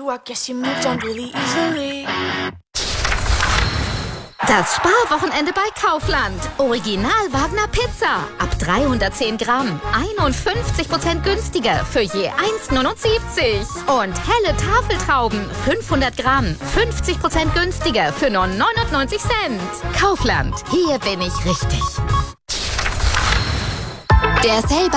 I guess you moved on really easily. Das Sparwochenende bei Kaufland. Original Wagner Pizza. Ab 310 Gramm. 51% günstiger für je 1,79. Und helle Tafeltrauben. 500 Gramm. 50% günstiger für nur 99 Cent. Kaufland. Hier bin ich richtig. Der selber